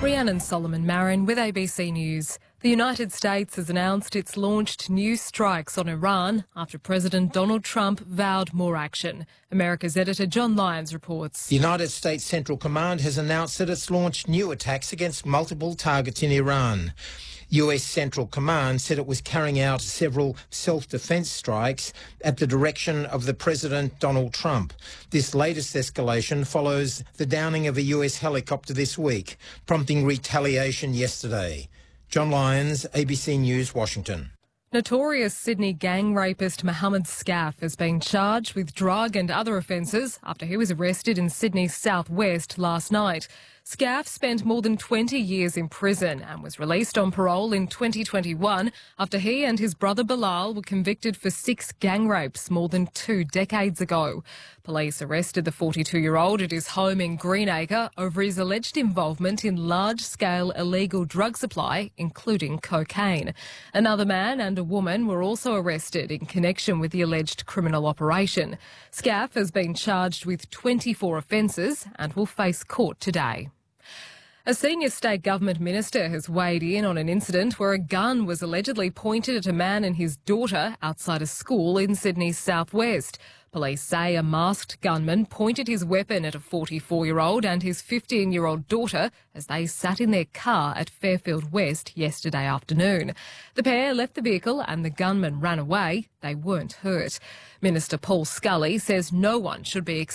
Rhiannon Solomon Marin with ABC News. The United States has announced it's launched new strikes on Iran after President Donald Trump vowed more action. America's editor John Lyons reports. The United States Central Command has announced that it's launched new attacks against multiple targets in Iran. US Central Command said it was carrying out several self-defence strikes at the direction of the President Donald Trump. This latest escalation follows the downing of a US helicopter this week, prompting retaliation yesterday. John Lyons, ABC News, Washington. Notorious Sydney gang rapist Mohammed Skaf has been charged with drug and other offences after he was arrested in Sydney's southwest last night. Skaf spent more than 20 years in prison and was released on parole in 2021 after he and his brother Bilal were convicted for 6 gang rapes more than 2 decades ago. Police arrested the 42-year-old at his home in Greenacre over his alleged involvement in large-scale illegal drug supply, including cocaine. Another man and a woman were also arrested in connection with the alleged criminal operation. Skaf has been charged with 24 offences and will face court today. A senior state government minister has weighed in on an incident where a gun was allegedly pointed at a man and his daughter outside a school in Sydney's southwest. Police say a masked gunman pointed his weapon at a 44-year-old and his 15-year-old daughter as they sat in their car at Fairfield West yesterday afternoon. The pair left the vehicle and the gunman ran away. They weren't hurt. Minister Paul Scully says no one should be